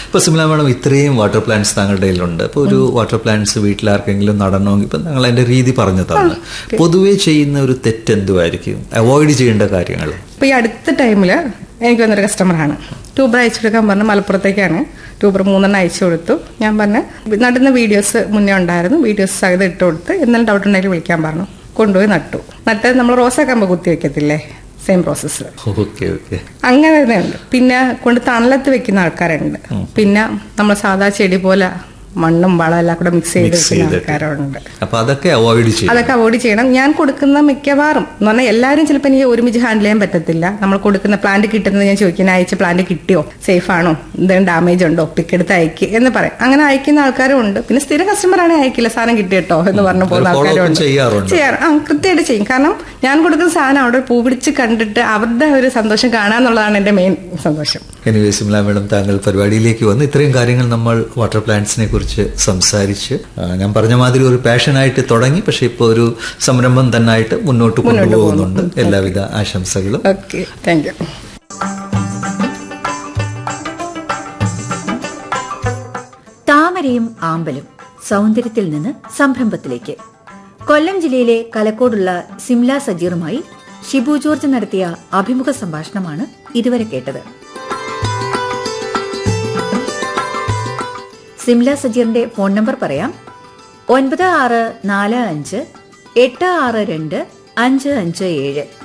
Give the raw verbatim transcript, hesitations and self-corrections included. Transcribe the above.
ഇപ്പോൾ സിംല മാഡം ഇത്രയും water plants താങ്കളുടെ കയ്യിലുണ്ട്. ഇപ്പോൾ ഒരു വാട്ടർ പ്ലാന്റ്സ് വീട്ടിലാർക്കെങ്കിലും നടണമെങ്കിൽ ഇപ്പം ഞങ്ങൾ അതിൻ്റെ രീതി പറഞ്ഞു തന്നു. പൊതുവേ ചെയ്യുന്ന ഒരു തെറ്റ് എന്തുമായിരിക്കും, അവോയ്ഡ് ചെയ്യേണ്ട കാര്യങ്ങൾ? ഇപ്പോൾ ഈ അടുത്ത ടൈമിൽ എനിക്ക് വന്നൊരു കസ്റ്റമറാണ്, ട്യൂബർ അയച്ചു കൊടുക്കാൻ പറഞ്ഞ് മലപ്പുറത്തേക്കാണ്. ട്യൂബർ മൂന്നെണ്ണം അയച്ചു കൊടുത്തു. ഞാൻ പറഞ്ഞ് നടുന്ന വീഡിയോസ് മുന്നേ ഉണ്ടായിരുന്നു, വീഡിയോസ് സഹിതം ഇട്ട് കൊടുത്ത് എന്തെങ്കിലും ഡൗട്ട് ഉണ്ടെങ്കിൽ വിളിക്കാൻ പറഞ്ഞു. കൊണ്ടുപോയി നട്ടു. നട്ട് നമ്മൾ റോസാക്കമ്പ് കുത്തി വെക്കത്തില്ലേ, സെയിം പ്രോസസ്സ്. അങ്ങനെ ഉണ്ട്. പിന്നെ കൊണ്ട് തണലത്ത് വെക്കുന്ന ആൾക്കാരുണ്ട്. പിന്നെ നമ്മൾ സാധാ ചെടി പോലെ മണ്ണും വളം എല്ലാം കൂടെ മിക്സ് ചെയ്ത് വെക്കുന്ന ആൾക്കാരുണ്ട്. അതൊക്കെ അവോയ്ഡ് ചെയ്യണം. അതൊക്കെ അവോയ്ഡ് ചെയ്യണം. ഞാൻ കൊടുക്കുന്ന മിക്കവാറും എന്ന് പറഞ്ഞാൽ എല്ലാവരും ചിലപ്പോൾ എനിക്ക് ഒരുമിച്ച് ഹാൻഡിൽ ചെയ്യാൻ പറ്റത്തില്ല. നമ്മൾ കൊടുക്കുന്ന പ്ലാന്റ് കിട്ടുന്നത് ഞാൻ ചോദിക്കുന്ന അയച്ച പ്ലാന്റ് കിട്ടിയോ, സേഫ് ആണോ, എന്തെങ്കിലും ഡാമേജ് ഉണ്ടോ, പിക്കെടുത്ത് അയക്കുക എന്ന് പറയും. അങ്ങനെ അയക്കുന്ന ആൾക്കാരും ഉണ്ട്. പിന്നെ സ്ഥിര കസ്റ്റമർ ആണെങ്കിൽ അയക്കില്ല, സാധനം കിട്ടിയിട്ടോ എന്ന് പറഞ്ഞു പോകുന്ന ആൾക്കാരും ഉണ്ട്. ചെയ്യാറ് ആ കൃത്യമായിട്ട് ചെയ്യും. കാരണം ഞാൻ കൊടുക്കുന്ന സാധനം അവിടെ പൂ പിടിച്ച് കണ്ടിട്ട് അവരുടെ ഒരു സന്തോഷം കാണാന്നുള്ളതാണ് എന്റെ മെയിൻ സന്തോഷം. എനിവേ സിംല മാഡം, താങ്കൾ പരിപാടിയിലേക്ക് വന്ന് ഇത്രയും കാര്യങ്ങൾ നമ്മൾ വാട്ടർ പ്ലാന്റ്സിനെ കുറിച്ച് സംസാരിച്ച്, ഞാൻ പറഞ്ഞ മാതിരി ഒരു പാഷനായിട്ട് തുടങ്ങി, പക്ഷെ ഇപ്പോൾ ഒരു സംരംഭം തന്നെയായിട്ട് മുന്നോട്ട് കൊണ്ടുപോകുന്നുണ്ട്. എല്ലാവിധ ആശംസകളും. Okay, thank you. താമരയും ആമ്പലും സൗന്ദര്യത്തിൽ നിന്ന് സംരംഭത്തിലേക്ക്. കൊല്ലം ജില്ലയിലെ കലക്കോടുള്ള സിംല സജീറുമായി ഷിബു ജോർജ് നടത്തിയ അഭിമുഖ സംഭാഷണമാണ് ഇതുവരെ കേട്ടത്. സിംല സജീറിന്റെ ഫോൺ നമ്പർ പറയാം: ഒൻപത് ആറ് നാല് അഞ്ച് എട്ട് ആറ് രണ്ട് അഞ്ച് അഞ്ച് ഏഴ്.